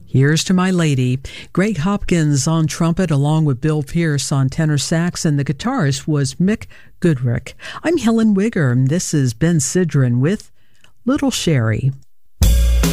Here's to My Lady. Greg Hopkins on trumpet along with Bill Pierce on tenor sax, and the guitarist was Mick Goodrick. I'm Helen Wigger, and this is Ben Sidran with Little Sherry.